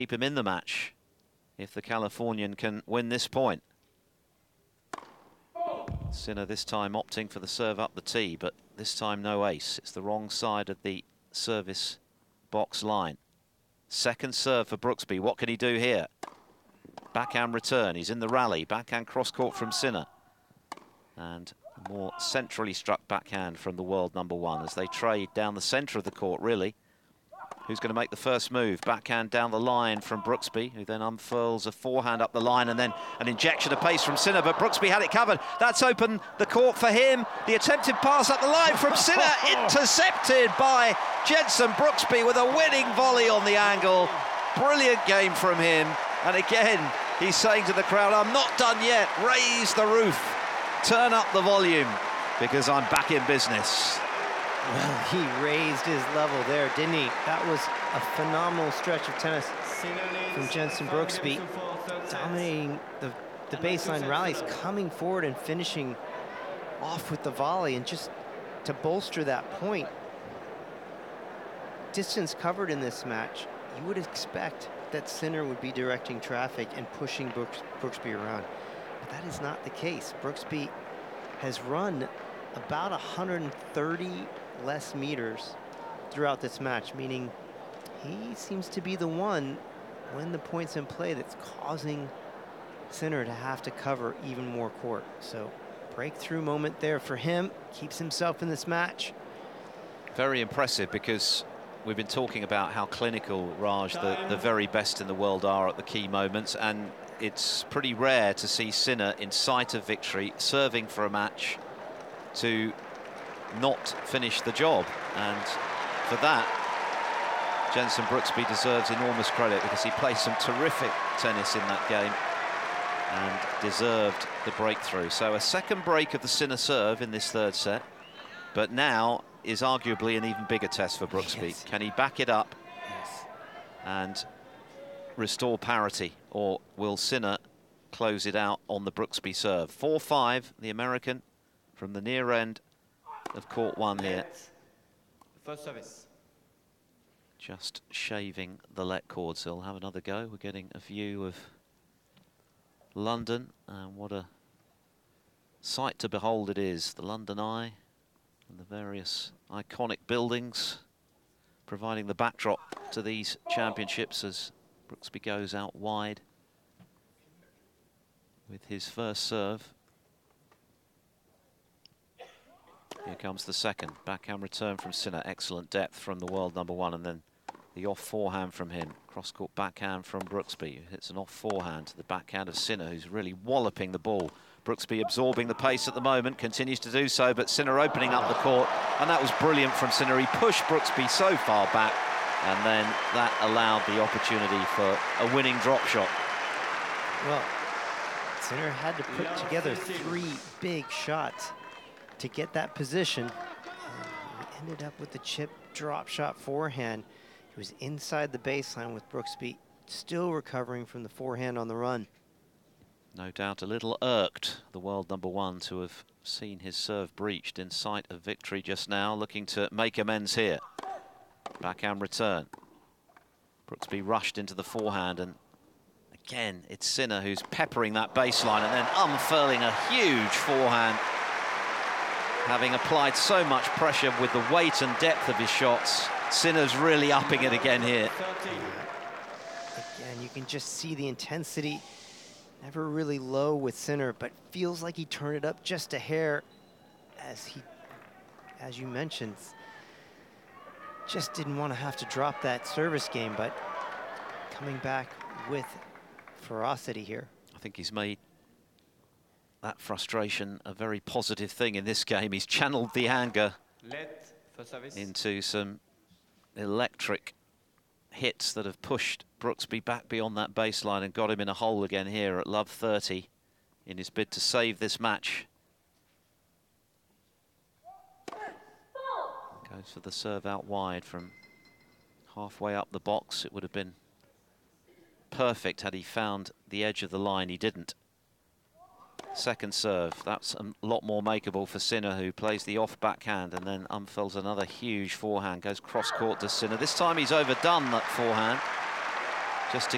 keep him in the match if the Californian can win this point. Sinner this time opting for the serve up the tee, but this time no ace. It's the wrong side of the service box line. Second serve for Brooksby. What can he do here? Backhand return. He's in the rally. Backhand cross-court from Sinner. And a more centrally struck backhand from the world number one as they trade down the centre of the court, really. Who's going to make the first move? Backhand down the line from Brooksby, who then unfurls a forehand up the line and then an injection of pace from Sinner, but Brooksby had it covered. That's opened the court for him. The attempted pass up the line from Sinner, intercepted by Jenson Brooksby with a winning volley on the angle. Brilliant game from him. And again, he's saying to the crowd, I'm not done yet. Raise the roof, turn up the volume, because I'm back in business. Well, he raised his level there, didn't he? That was a phenomenal stretch of tennis from Jenson Brooksby, dominating the baseline rallies, coming forward and finishing off with the volley. And just to bolster that point, distance covered in this match, you would expect that Sinner would be directing traffic and pushing Brooksby around. But that is not the case. Brooksby has run about 130 less meters throughout this match, meaning he seems to be the one, when the point's in play, that's causing Sinner to have to cover even more court. So breakthrough moment there for him, keeps himself in this match. Very impressive, because we've been talking about how clinical, Raj, the very best in the world are at the key moments, and it's pretty rare to see Sinner in sight of victory, serving for a match, to not finish the job. And for that, Jenson Brooksby deserves enormous credit, because he played some terrific tennis in that game and deserved the breakthrough. So a second break of the Sinner serve in this third set, but now is arguably an even bigger test for Brooksby. Yes. Can he back it up Yes. and restore parity, or will Sinner close it out on the Brooksby serve? 4-5, the American from the near end of court one here. First service. Just shaving the let cord, so he'll have another go. We're getting a view of London, and what a sight to behold it is. The London Eye and the various iconic buildings providing the backdrop to these championships as Brooksby goes out wide with his first serve. Here comes the second. Backhand return from Sinner. Excellent depth from the world number one, and then the off forehand from him. Cross-court backhand from Brooksby, who hits an off forehand to the backhand of Sinner, who's really walloping the ball. Brooksby absorbing the pace at the moment, continues to do so, but Sinner opening up the court, and that was brilliant from Sinner. He pushed Brooksby so far back, and then that allowed the opportunity for a winning drop shot. Well, Sinner had to put together 3 big shots to get that position. And he ended up with the chip drop shot forehand. He was inside the baseline with Brooksby still recovering from the forehand on the run. No doubt a little irked, the world number one, to have seen his serve breached in sight of victory just now, looking to make amends here. Backhand return. Brooksby rushed into the forehand, and again, it's Sinner who's peppering that baseline and then unfurling a huge forehand. Having applied so much pressure with the weight and depth of his shots, Sinner's really upping it again here. Again, you can just see the intensity. Never really low with Sinner, but feels like he turned it up just a hair as you mentioned, just didn't want to have to drop that service game, but coming back with ferocity here. I think he's made that frustration a very positive thing in this game. He's channeled the anger into some electric hits that have pushed Brooksby back beyond that baseline and got him in a hole again here at love 30 in his bid to save this match. Goes for the serve out wide from halfway up the box. It would have been perfect had he found the edge of the line. He didn't. Second serve, that's a lot more makeable for Sinner, who plays the off backhand and then unfurls another huge forehand, goes cross court to Sinner. This time he's overdone that forehand, just to